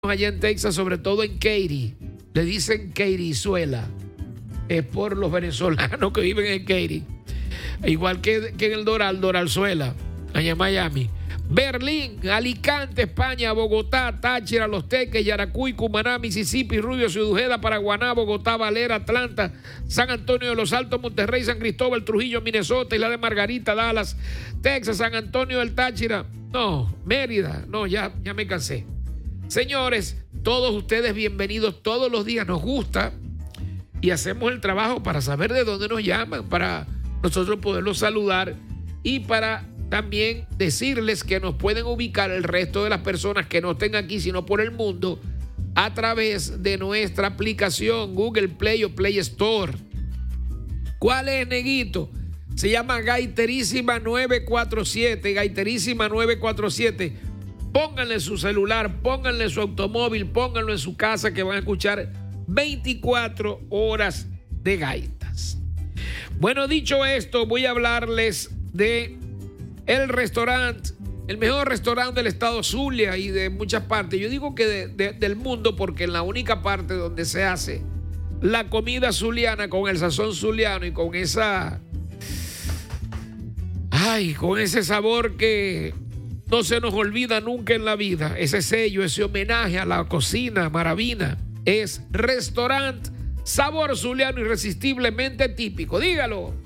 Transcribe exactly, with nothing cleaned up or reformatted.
allá en Texas, sobre todo en Katy. Le dicen Katiezuela. Es por los venezolanos que viven en Katy. Igual que, que en el Doral, Doralzuela, allá en Miami. Berlín, Alicante, España, Bogotá, Táchira, Los Teques, Yaracuy, Cumaná, Mississippi, Rubio, Ciudad, Paraguaná, Bogotá, Valera, Atlanta, San Antonio de los Altos, Monterrey, San Cristóbal, Trujillo, Minnesota, Isla de Margarita, Dallas, Texas, San Antonio del Táchira, no, Mérida, no, ya, ya me cansé. Señores, todos ustedes bienvenidos todos los días, nos gusta y hacemos el trabajo para saber de dónde nos llaman, para nosotros poderlos saludar y para también decirles que nos pueden ubicar el resto de las personas que no estén aquí, sino por el mundo, a través de nuestra aplicación Google Play o Play Store. ¿Cuál es, neguito? Se llama Gaiterísima nueve cuatro siete, Gaiterísima nueve cuatro siete. Pónganle su celular, pónganle su automóvil, pónganlo en su casa, que van a escuchar veinticuatro horas de gaitas. Bueno, dicho esto, voy a hablarles de el restaurante, el mejor restaurante del estado Zulia y de muchas partes. Yo digo que de, de, del mundo, porque en la única parte donde se hace la comida zuliana con el sazón zuliano y con esa, ay, con ese sabor que no se nos olvida nunca en la vida, ese sello, ese homenaje a la cocina maravina, es Restaurante Sabor Zuliano, irresistiblemente típico. Dígalo.